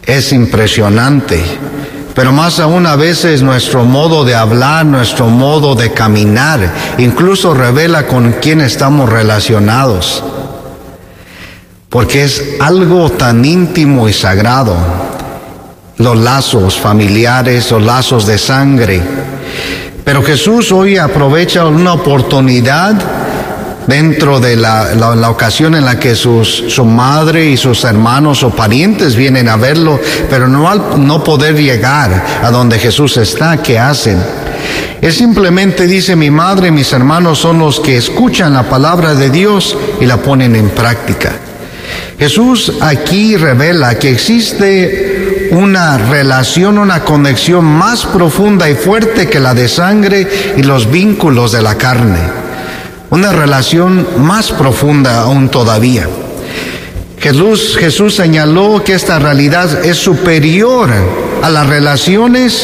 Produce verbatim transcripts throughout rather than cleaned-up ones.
es impresionante. Pero más aún a veces nuestro modo de hablar, nuestro modo de caminar, incluso revela con quién estamos relacionados. Porque es algo tan íntimo y sagrado. Los lazos familiares, los lazos de sangre. Pero Jesús hoy aprovecha una oportunidad dentro de la, la, la ocasión en la que sus, su madre y sus hermanos o parientes vienen a verlo, pero no al no poder llegar a donde Jesús está, ¿qué hacen? Él simplemente dice: mi madre y mis hermanos son los que escuchan la palabra de Dios y la ponen en práctica. Jesús aquí revela que existe una relación, una conexión más profunda y fuerte que la de sangre y los vínculos de la carne. Una relación más profunda aún todavía. Jesús, Jesús señaló que esta realidad es superior a las relaciones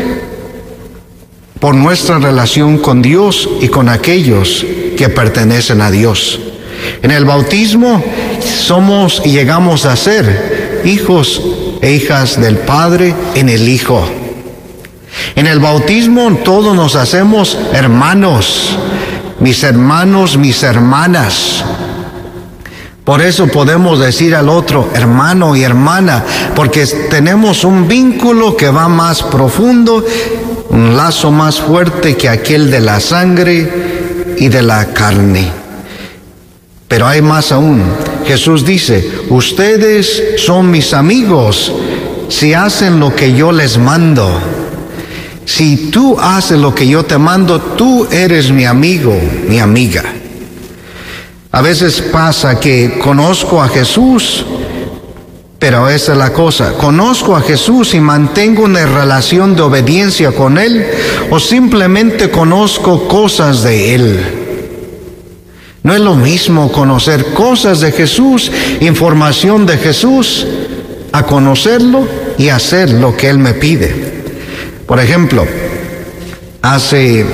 por nuestra relación con Dios y con aquellos que pertenecen a Dios. En el bautismo somos y llegamos a ser hijos e hijas del Padre en el Hijo. En el bautismo todos nos hacemos hermanos. Mis hermanos, mis hermanas. Por eso podemos decir al otro hermano y hermana, porque tenemos un vínculo que va más profundo, un lazo más fuerte que aquel de la sangre y de la carne. Pero hay más aún. Jesús dice: ustedes son mis amigos si hacen lo que yo les mando. Si tú haces lo que yo te mando, tú eres mi amigo, mi amiga. A veces pasa que conozco a Jesús, pero esa es la cosa. Conozco a Jesús y mantengo una relación de obediencia con Él, o simplemente conozco cosas de Él. No es lo mismo conocer cosas de Jesús, información de Jesús, a conocerlo y hacer lo que Él me pide. Por ejemplo, hace,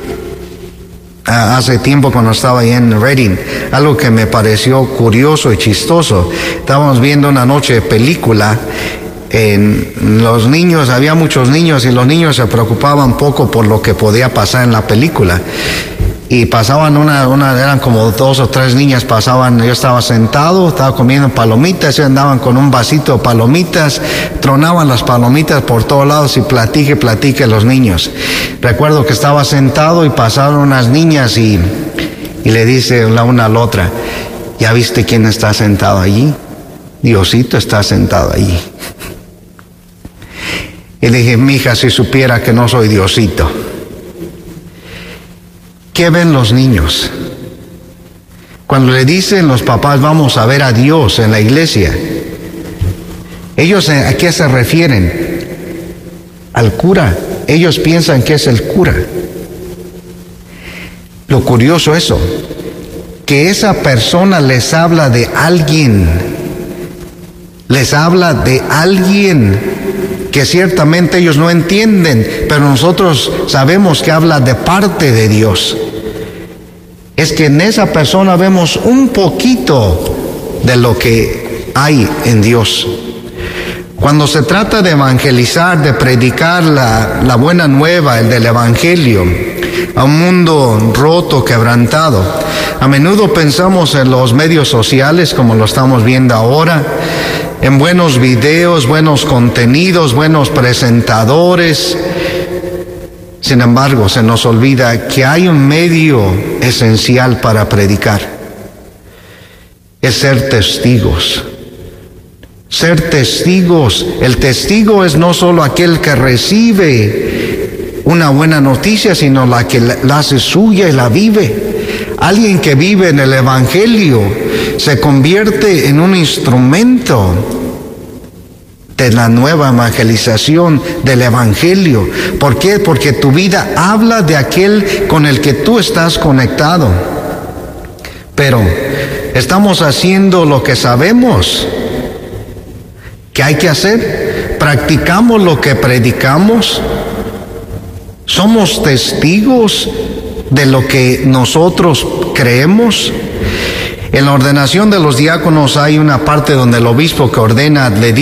hace tiempo cuando estaba ahí en Reading, algo que me pareció curioso y chistoso. Estábamos viendo una noche de película. En los niños, había muchos niños y los niños se preocupaban poco por lo que podía pasar en la película. Y pasaban una, una, eran como dos o tres niñas, pasaban, yo estaba sentado, estaba comiendo palomitas, ellos andaban con un vasito de palomitas, tronaban las palomitas por todos lados y platique, platique los niños. Recuerdo que estaba sentado y pasaron unas niñas y, y le dice la una a la otra: ¿ya viste quién está sentado allí? Diosito está sentado allí. Y le dije: mija, si supiera que no soy Diosito. ¿Qué ven los niños? Cuando le dicen los papás: vamos a ver a Dios en la iglesia, ¿ellos a qué se refieren? Al cura. Ellos piensan que es el cura. Lo curioso eso, que esa persona les habla de alguien, les habla de alguien que ciertamente ellos no entienden, pero nosotros sabemos que habla de parte de Dios. Es que en esa persona vemos un poquito de lo que hay en Dios. Cuando se trata de evangelizar, de predicar la, la buena nueva, el del evangelio, a un mundo roto, quebrantado, a menudo pensamos en los medios sociales, como lo estamos viendo ahora, en buenos videos, buenos contenidos, buenos presentadores. Sin embargo, se nos olvida que hay un medio esencial para predicar. Es ser testigos. Ser testigos. El testigo es no solo aquel que recibe una buena noticia, sino la que la hace suya y la vive. Alguien que vive en el evangelio se convierte en un instrumento de la nueva evangelización del evangelio. ¿Por qué? Porque tu vida habla de aquel con el que tú estás conectado. Pero estamos haciendo lo que sabemos que hay que hacer. Practicamos lo que predicamos. Somos testigos de lo que nosotros creemos. En la ordenación de los diáconos hay una parte donde el obispo que ordena le dice